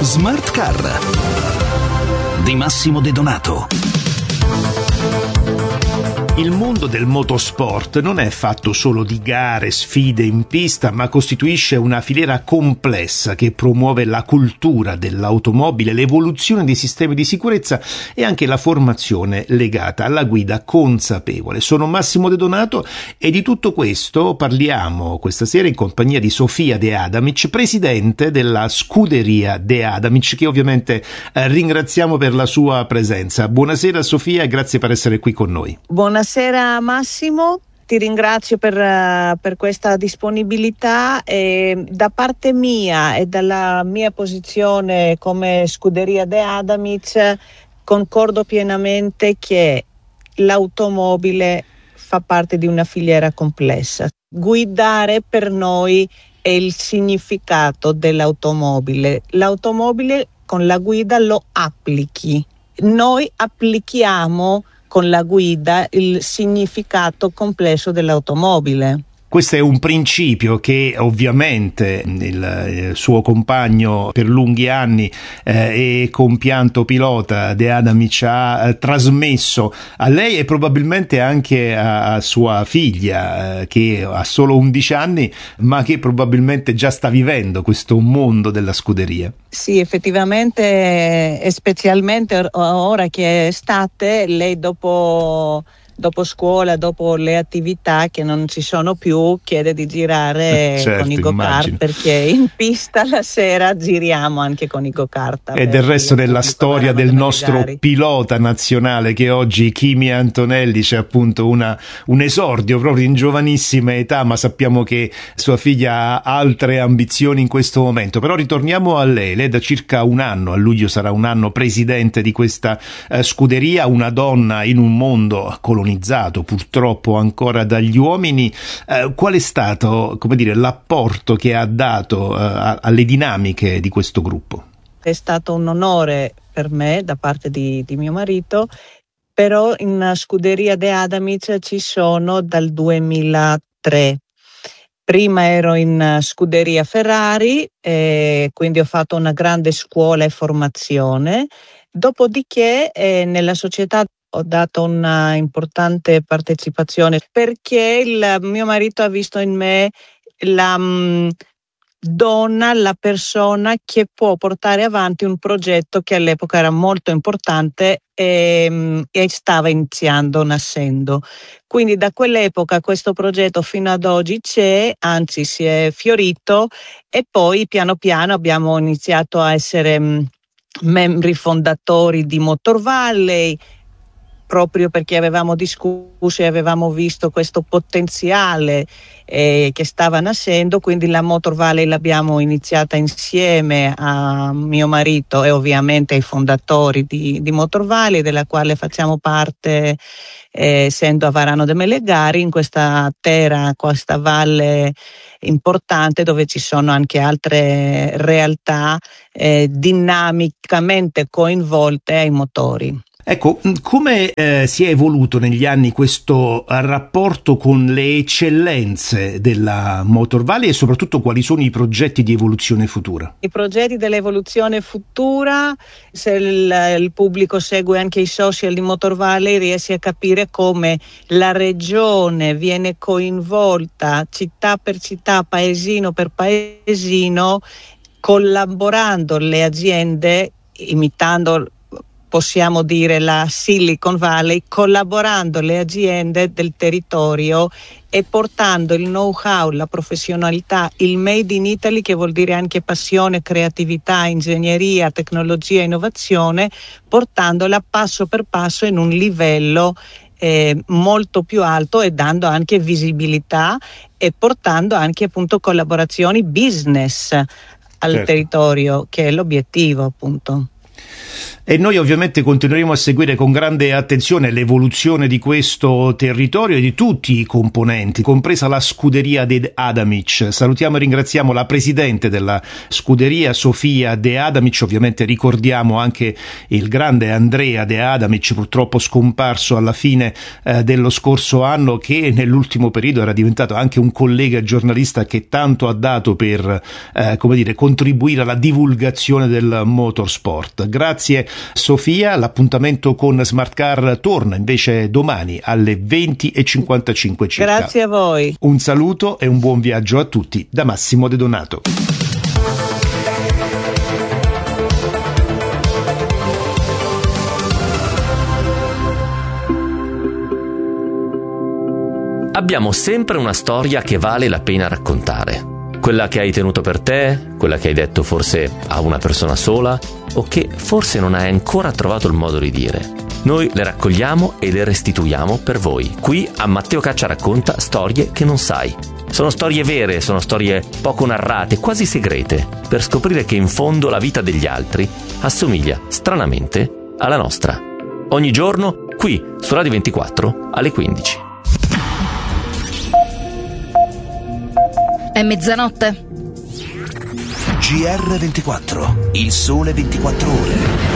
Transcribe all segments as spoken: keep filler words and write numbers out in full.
Smart Car di Massimo De Donato. Il mondo del motorsport non è fatto solo di gare, sfide in pista, ma costituisce una filiera complessa che promuove la cultura dell'automobile, l'evoluzione dei sistemi di sicurezza e anche la formazione legata alla guida consapevole. Sono Massimo De Donato e di tutto questo parliamo questa sera in compagnia di Sofia De Adamic, presidente della scuderia De Adamic, che ovviamente eh, ringraziamo per la sua presenza. Buonasera Sofia e grazie per essere qui con noi. Buonasera. Buonasera Massimo, ti ringrazio per, uh, per questa disponibilità e da parte mia e dalla mia posizione come scuderia De Adamic concordo pienamente che l'automobile fa parte di una filiera complessa. Guidare per noi è il significato dell'automobile. L'automobile con la guida lo applichi. Noi applichiamo con la guida il significato complesso dell'automobile. Questo è un principio che ovviamente il, il suo compagno per lunghi anni eh, e compianto pilota De Adamic ha eh, trasmesso a lei e probabilmente anche a, a sua figlia eh, che ha solo undici anni ma che probabilmente già sta vivendo questo mondo della scuderia. Sì, effettivamente e specialmente ora che è estate, lei dopo... dopo scuola, dopo le attività che non ci sono più, chiede di girare certo, con i go-kart, immagino. perché in pista la sera giriamo anche con i go-kart. E del resto della storia del nostro gare. pilota nazionale che oggi, Kimi Antonelli, c'è appunto una, un esordio proprio in giovanissima età, ma sappiamo che sua figlia ha altre ambizioni in questo momento. Però ritorniamo a lei, lei da circa un anno, a luglio sarà un anno presidente di questa eh, scuderia, una donna in un mondo colonizzato purtroppo ancora dagli uomini. Eh, qual è stato, come dire, l'apporto che ha dato eh, alle dinamiche di questo gruppo? È stato un onore per me da parte di, di mio marito, però in scuderia De Adamic ci sono dal duemilatré. Prima ero in scuderia Ferrari e quindi ho fatto una grande scuola e formazione, dopodiché eh, nella società ho dato una importante partecipazione perché il mio marito ha visto in me la mh, donna, la persona che può portare avanti un progetto che all'epoca era molto importante e, mh, e stava iniziando, nascendo. Quindi da quell'epoca questo progetto fino ad oggi c'è, anzi si è fiorito e poi piano piano abbiamo iniziato a essere mh, membri fondatori di Motor Valley, proprio perché avevamo discusso e avevamo visto questo potenziale eh, che stava nascendo, quindi la Motor Valley l'abbiamo iniziata insieme a mio marito e ovviamente ai fondatori di, di Motor Valley, della quale facciamo parte eh, essendo a Varano de Melegari, in questa terra, questa valle importante dove ci sono anche altre realtà eh, dinamicamente coinvolte ai motori. Ecco, come eh, si è evoluto negli anni questo rapporto con le eccellenze della Motor Valley e soprattutto quali sono i progetti di evoluzione futura? I progetti dell'evoluzione futura, se il, il pubblico segue anche i social di Motor Valley, riesce a capire come la regione viene coinvolta città per città, paesino per paesino, collaborando le aziende, imitando possiamo dire la Silicon Valley, collaborando le aziende del territorio e portando il know-how, la professionalità, il made in Italy, che vuol dire anche passione, creatività, ingegneria, tecnologia, innovazione, portandola passo per passo in un livello eh, molto più alto e dando anche visibilità e portando anche appunto collaborazioni business al certo. territorio, che è l'obiettivo appunto. E noi ovviamente continueremo a seguire con grande attenzione l'evoluzione di questo territorio e di tutti i componenti, compresa la scuderia De Adamic. Salutiamo e ringraziamo la presidente della scuderia, Sofia De Adamic. Ovviamente ricordiamo anche il grande Andrea De Adamic, purtroppo scomparso alla fine eh, dello scorso anno, che nell'ultimo periodo era diventato anche un collega giornalista che tanto ha dato per eh, come dire, contribuire alla divulgazione del motorsport. Grazie Sofia, l'appuntamento con Smart Car torna invece domani alle venti e cinquantacinque circa. Grazie a voi. Un saluto e un buon viaggio a tutti da Massimo De Donato. Abbiamo sempre una storia che vale la pena raccontare. Quella che hai tenuto per te, quella che hai detto forse a una persona sola, o che forse non hai ancora trovato il modo di dire. Noi le raccogliamo e le restituiamo per voi. Qui a Matteo Caccia racconta storie che non sai. Sono storie vere, sono storie poco narrate, quasi segrete, per scoprire che in fondo la vita degli altri assomiglia stranamente alla nostra. Ogni giorno, qui su Radio ventiquattro alle quindici. È mezzanotte. G R ventiquattro, il sole ventiquattro ore.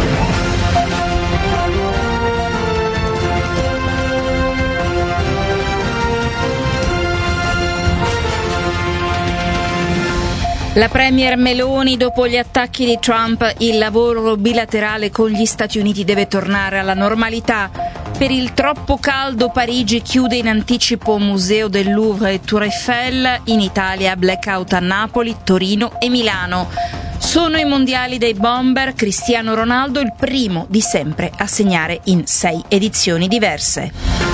La premier Meloni, dopo gli attacchi di Trump, il lavoro bilaterale con gli Stati Uniti deve tornare alla normalità. Per il troppo caldo Parigi chiude in anticipo Museo del Louvre e Tour Eiffel, in Italia blackout a Napoli, Torino e Milano. Sono i mondiali dei bomber, Cristiano Ronaldo il primo di sempre a segnare in sei edizioni diverse.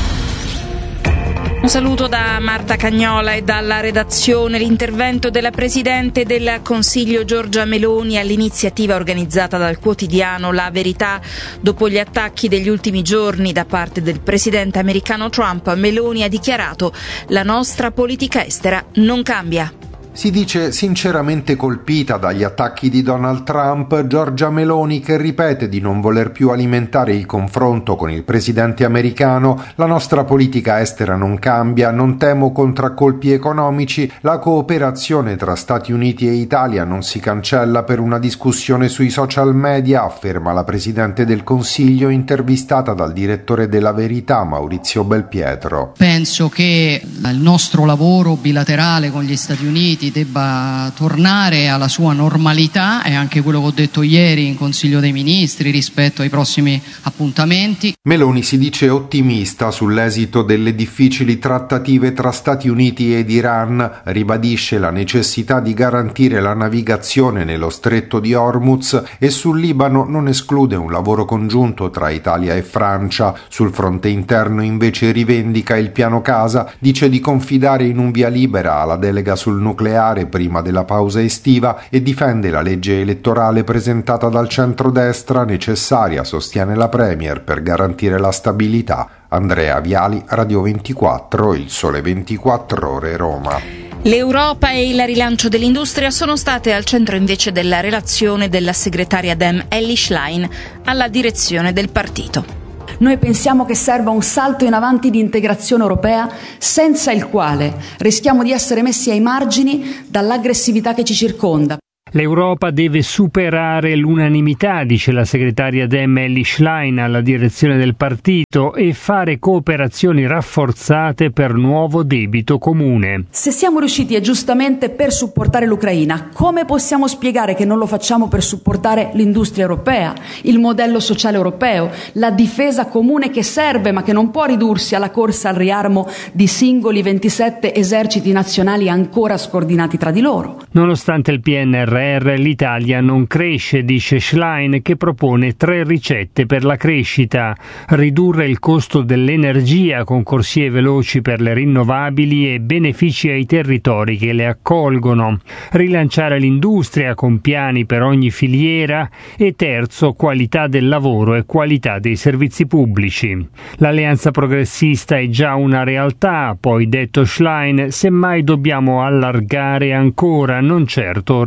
Un saluto da Marta Cagnola e dalla redazione. L'intervento della Presidente del Consiglio Giorgia Meloni all'iniziativa organizzata dal quotidiano La Verità. Dopo gli attacchi degli ultimi giorni da parte del presidente americano Trump, Meloni ha dichiarato: la nostra politica estera non cambia. Si dice sinceramente colpita dagli attacchi di Donald Trump, Giorgia Meloni, che ripete di non voler più alimentare il confronto con il presidente americano. La nostra politica estera non cambia, non temo contraccolpi economici, la cooperazione tra Stati Uniti e Italia non si cancella per una discussione sui social media, afferma la Presidente del Consiglio intervistata dal direttore della Verità Maurizio Belpietro. Penso che il nostro lavoro bilaterale con gli Stati Uniti debba tornare alla sua normalità, è anche quello che ho detto ieri in Consiglio dei Ministri rispetto ai prossimi appuntamenti. Meloni si dice ottimista sull'esito delle difficili trattative tra Stati Uniti ed Iran, ribadisce la necessità di garantire la navigazione nello stretto di Hormuz e sul Libano non esclude un lavoro congiunto tra Italia e Francia. Sul fronte interno invece rivendica il piano casa, dice di confidare in un via libera alla delega sul nucleare prima della pausa estiva e difende la legge elettorale presentata dal centrodestra, necessaria, sostiene la Premier, per garantire la stabilità. Andrea Viali, Radio ventiquattro, il sole ventiquattro ore, Roma. L'Europa e il rilancio dell'industria sono state al centro invece della relazione della segretaria Dem Elly Schlein alla direzione del partito. Noi pensiamo che serva un salto in avanti di integrazione europea, senza il quale rischiamo di essere messi ai margini dall'aggressività che ci circonda. L'Europa deve superare l'unanimità, dice la segretaria Dem Elly Schlein alla direzione del partito, e fare cooperazioni rafforzate per nuovo debito comune. Se siamo riusciti, e giustamente, per supportare l'Ucraina, come possiamo spiegare che non lo facciamo per supportare l'industria europea, il modello sociale europeo, la difesa comune che serve ma che non può ridursi alla corsa al riarmo di singoli ventisette eserciti nazionali ancora scordinati tra di loro? Nonostante il P N R R, l'Italia non cresce, dice Schlein, che propone tre ricette per la crescita: ridurre il costo dell'energia con corsie veloci per le rinnovabili e benefici ai territori che le accolgono, rilanciare l'industria con piani per ogni filiera e terzo, qualità del lavoro e qualità dei servizi pubblici. L'alleanza progressista è già una realtà, poi detto Schlein, semmai dobbiamo allargare ancora, non certo restringere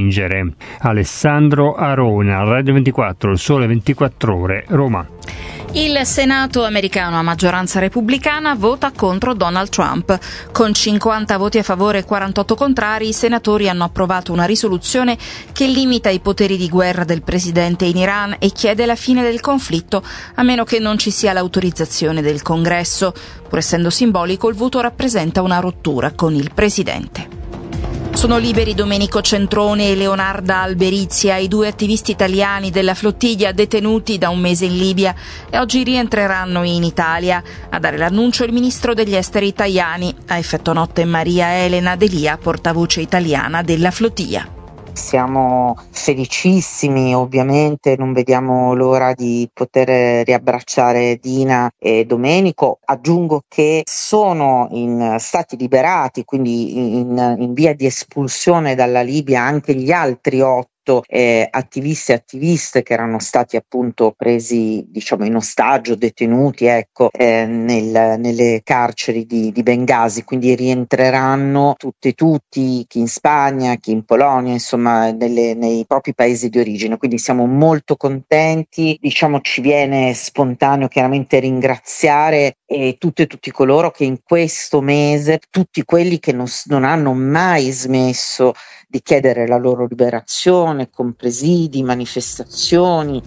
spingere. Alessandro Arona, Radio ventiquattro, Il Sole ventiquattro Ore, Roma. Il Senato americano a maggioranza repubblicana vota contro Donald Trump. Con cinquanta voti a favore e quarantotto contrari, i senatori hanno approvato una risoluzione che limita i poteri di guerra del presidente in Iran e chiede la fine del conflitto, a meno che non ci sia l'autorizzazione del Congresso. Pur essendo simbolico, il voto rappresenta una rottura con il presidente. Sono liberi Domenico Centrone e Leonarda Alberizia, i due attivisti italiani della flottiglia detenuti da un mese in Libia e oggi rientreranno in Italia. A dare l'annuncio il ministro degli esteri Tajani. A effetto notte Maria Elena Delia, portavoce italiana della flottiglia. Siamo felicissimi, ovviamente non vediamo l'ora di poter riabbracciare Dina e Domenico. Aggiungo che sono in stati liberati, quindi in, in via di espulsione dalla Libia anche gli altri otto Eh, attivisti e attiviste che erano stati appunto presi, diciamo, in ostaggio, detenuti, ecco, eh, nel, nelle carceri di, di Bengasi, quindi rientreranno tutti tutti, chi in Spagna, chi in Polonia, insomma, nelle, nei propri paesi di origine. Quindi siamo molto contenti, diciamo, ci viene spontaneo chiaramente ringraziare e tutte e tutti coloro che in questo mese, tutti quelli che non, non hanno mai smesso di chiedere la loro liberazione, con presidi, manifestazioni.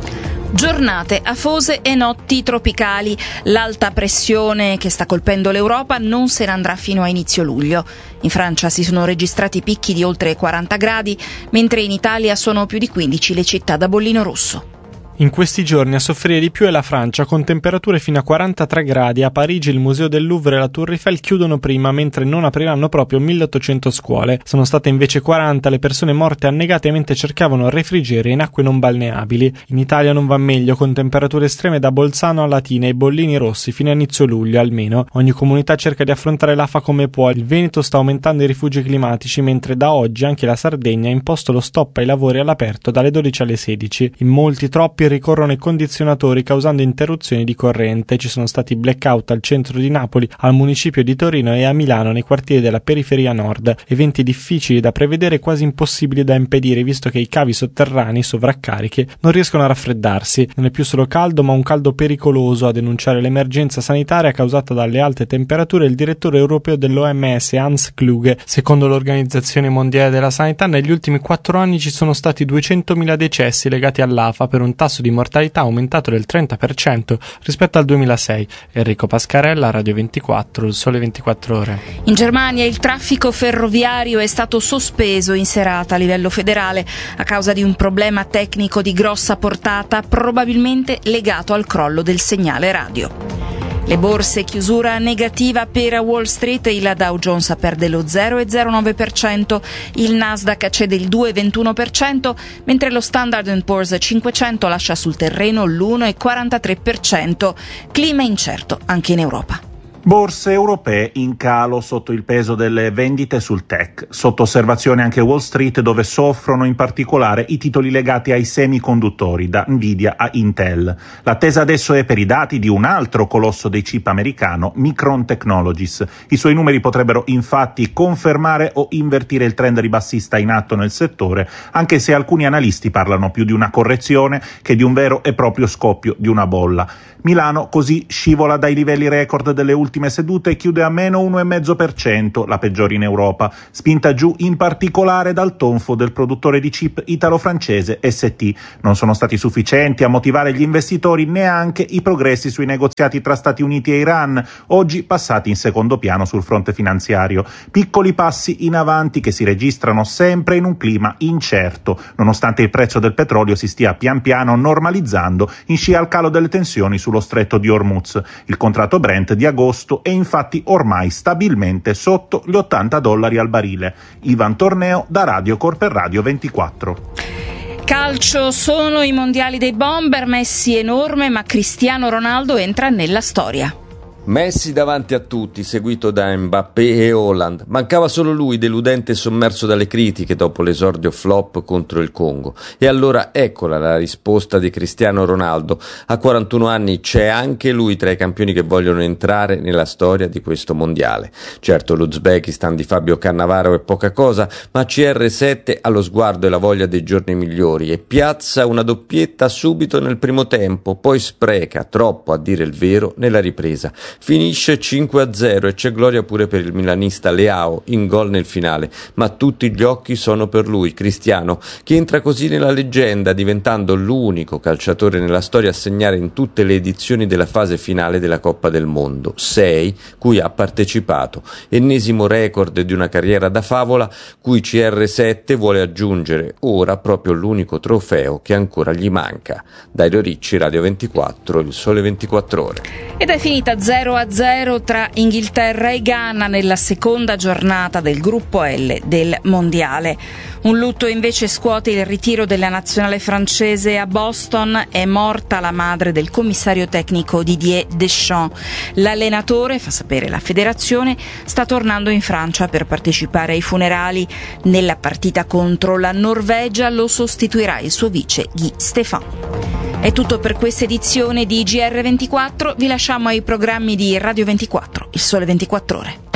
Giornate afose e notti tropicali. L'alta pressione che sta colpendo l'Europa non se ne andrà fino a inizio luglio. In Francia si sono registrati picchi di oltre quaranta gradi, mentre in Italia sono più di quindici le città da bollino rosso. In questi giorni a soffrire di più è la Francia, con temperature fino a quarantatré gradi. A Parigi il Museo del Louvre e la Tour Eiffel chiudono prima, mentre non apriranno proprio milleottocento scuole. Sono state invece quaranta le persone morte annegate mentre cercavano refrigerio in acque non balneabili. In Italia non va meglio, con temperature estreme da Bolzano a Latina e bollini rossi fino a inizio luglio almeno. Ogni comunità cerca di affrontare l'A F A come può. Il Veneto sta aumentando i rifugi climatici, mentre da oggi anche la Sardegna ha imposto lo stop ai lavori all'aperto dalle dodici alle sedici. In molti, troppi ricorrono i condizionatori causando interruzioni di corrente. Ci sono stati blackout al centro di Napoli, al municipio di Torino e a Milano nei quartieri della periferia nord. Eventi difficili da prevedere e quasi impossibili da impedire, visto che i cavi sotterranei sovraccarichi non riescono a raffreddarsi. Non è più solo caldo, ma un caldo pericoloso. A denunciare l'emergenza sanitaria causata dalle alte temperature il direttore europeo dell'O M S Hans Kluge. Secondo l'Organizzazione Mondiale della Sanità, negli ultimi quattro anni ci sono stati duecentomila decessi legati all'A F A, per un tasso di mortalità aumentato del trenta per cento rispetto al duemilasei. Enrico Pascarella, Radio ventiquattro, Il Sole ventiquattro Ore. In Germania il traffico ferroviario è stato sospeso in serata a livello federale a causa di un problema tecnico di grossa portata, probabilmente legato al crollo del segnale radio. Le borse chiusura negativa per Wall Street, il Dow Jones perde lo zero virgola zero nove per cento, il Nasdaq cede il due virgola ventuno per cento, mentre lo Standard and Poor's cinquecento lascia sul terreno l'uno virgola quarantatré per cento. Clima incerto anche in Europa. Borse europee in calo sotto il peso delle vendite sul tech. Sotto osservazione anche Wall Street, dove soffrono in particolare i titoli legati ai semiconduttori, da Nvidia a Intel. L'attesa adesso è per i dati di un altro colosso dei chip americano, Micron Technologies. I suoi numeri potrebbero infatti confermare o invertire il trend ribassista in atto nel settore, anche se alcuni analisti parlano più di una correzione che di un vero e proprio scoppio di una bolla. Milano così scivola dai livelli record delle ultime sedute e chiude a meno uno virgola cinque per cento, la peggiore in Europa, spinta giù in particolare dal tonfo del produttore di chip italo-francese S T. Non sono stati sufficienti a motivare gli investitori neanche i progressi sui negoziati tra Stati Uniti e Iran, oggi passati in secondo piano sul fronte finanziario. Piccoli passi in avanti che si registrano sempre in un clima incerto, nonostante il prezzo del petrolio si stia pian piano normalizzando in scia al calo delle tensioni sullo stretto di Hormuz. Il contratto Brent di agosto è infatti ormai stabilmente sotto gli ottanta dollari al barile. Ivan Torneo da Radio Cor per Radio ventiquattro. Calcio, sono i mondiali dei bomber, Messi enorme, ma Cristiano Ronaldo entra nella storia. Messi davanti a tutti, seguito da Mbappé e Haaland. Mancava solo lui, deludente e sommerso dalle critiche dopo l'esordio flop contro il Congo. E allora eccola la risposta di Cristiano Ronaldo. A quarantuno anni c'è anche lui tra i campioni che vogliono entrare nella storia di questo mondiale. Certo, l'Uzbekistan di Fabio Cannavaro è poca cosa, ma C R sette ha lo sguardo e la voglia dei giorni migliori e piazza una doppietta subito nel primo tempo, poi spreca troppo, a dire il vero, nella ripresa. Finisce cinque a zero e c'è gloria pure per il milanista Leao in gol nel finale, ma tutti gli occhi sono per lui, Cristiano, che entra così nella leggenda, diventando l'unico calciatore nella storia a segnare in tutte le edizioni della fase finale della Coppa del Mondo, sei cui ha partecipato, ennesimo record di una carriera da favola cui C R sette vuole aggiungere ora proprio l'unico trofeo che ancora gli manca. Dario Ricci, Radio ventiquattro, Il Sole ventiquattro Ore. Ed è finita zero a zero tra Inghilterra e Ghana nella seconda giornata del gruppo L del Mondiale. Un lutto invece scuote il ritiro della nazionale francese a Boston. È morta la madre del commissario tecnico Didier Deschamps. L'allenatore, fa sapere la federazione, sta tornando in Francia per partecipare ai funerali. Nella partita contro la Norvegia lo sostituirà il suo vice Guy Stéphane. È tutto per questa edizione di G R ventiquattro, vi lasciamo ai programmi di Radio ventiquattro, Il Sole ventiquattro Ore.